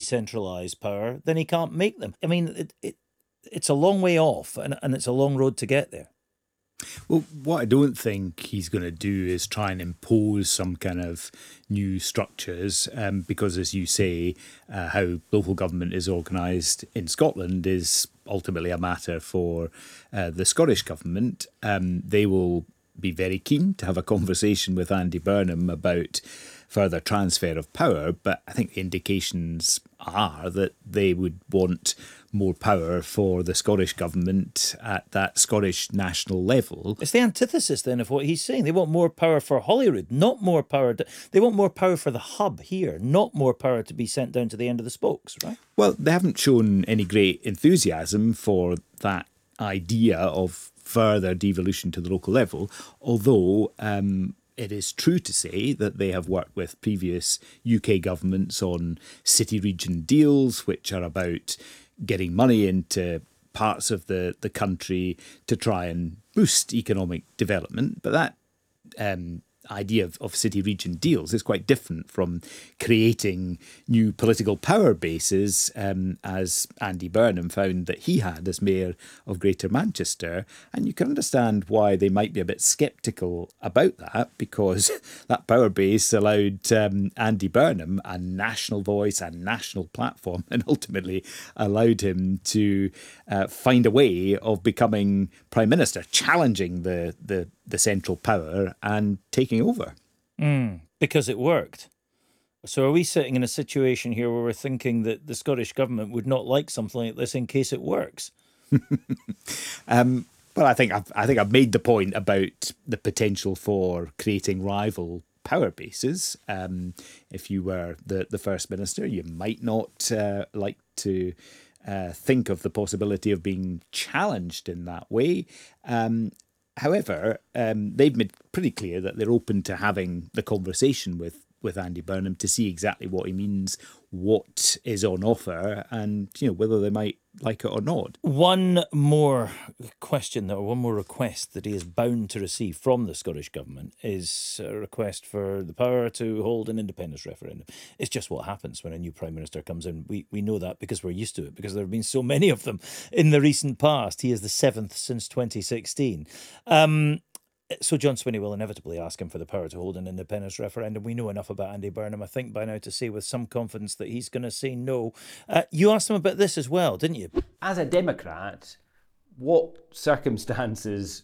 decentralise power, then he can't make them. I mean, it's a long way off, and it's a long road to get there. Well, what I don't think he's going to do is try and impose some kind of new structures, because, as you say, how local government is organised in Scotland is ultimately a matter for the Scottish government. They will be very keen to have a conversation with Andy Burnham about further transfer of power, but I think the indications are that they would want more power for the Scottish government at that Scottish national level. It's the antithesis then of what he's saying. They want more power for Holyrood, not more power. They want more power for the hub here, not more power to be sent down to the end of the spokes, right? Well, they haven't shown any great enthusiasm for that idea of further devolution to the local level, although it is true to say that they have worked with previous UK governments on city-region deals, which are about getting money into parts of the country to try and boost economic development. But that idea of city-region deals is quite different from creating new political power bases, as Andy Burnham found that he had as Mayor of Greater Manchester. And you can understand why they might be a bit sceptical about that, because that power base allowed Andy Burnham a national voice, a national platform, and ultimately allowed him to find a way of becoming Prime Minister, challenging the central power and taking over. Because it worked. So are we sitting in a situation here where we're thinking that the Scottish government would not like something like this in case it works? Well, I think I've made the point about the potential for creating rival power bases. If you were the First Minister, you might not like to think of the possibility of being challenged in that way. However, they've made pretty clear that they're open to having the conversation with Andy Burnham to see exactly what he means, what is on offer, and whether they might like it or not. One more question, or one more request that he is bound to receive from the Scottish government is a request for the power to hold an independence referendum. It's just what happens when a new Prime Minister comes in. We know that because we're used to it, because there have been so many of them in the recent past. He is the 7th since 2016. So John Swinney will inevitably ask him for the power to hold an independence referendum. We know enough about Andy Burnham, I think, by now to say with some confidence that he's going to say no. You asked him about this as well, didn't you? As a Democrat, in what circumstances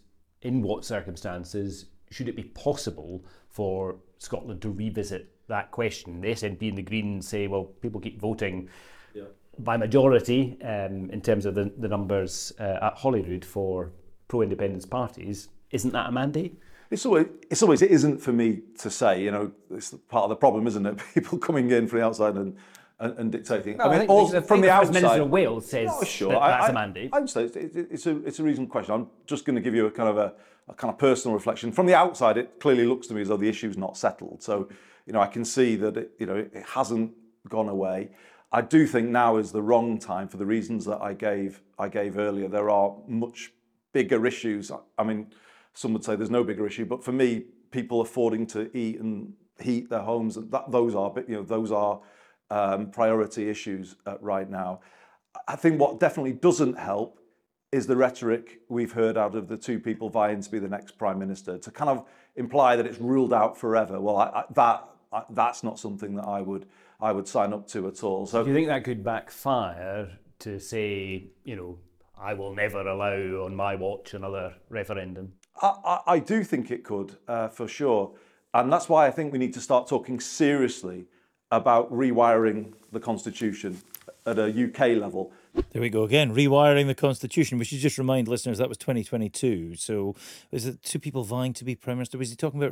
should it be possible for Scotland to revisit that question? The SNP and the Greens say, well, people keep voting by majority in terms of the numbers at Holyrood for pro-independence parties. Isn't that a mandate? It isn't for me to say. It's part of the problem, isn't it? People coming in from the outside and dictating. No, I mean, also from the outside. The Minister of Wales says that's a mandate. I would say it's a reasonable question. I'm just going to give you a kind of personal reflection. From the outside, it clearly looks to me as though the issue's not settled. So, I can see that it hasn't gone away. I do think now is the wrong time for the reasons that I gave earlier. There are much bigger issues. I mean, some would say there's no bigger issue, but for me, people affording to eat and heat their homes, those are priority issues right now. I think what definitely doesn't help is the rhetoric we've heard out of the two people vying to be the next Prime Minister, to kind of imply that it's ruled out forever. Well, that's not something that I would sign up to at all. So do you think that could backfire to say, I will never allow on my watch another referendum? I do think it could, for sure. And that's why I think we need to start talking seriously about rewiring the Constitution at a UK level. There we go again, rewiring the Constitution. We should just remind listeners that was 2022. So is it two people vying to be Prime Minister? Was he talking about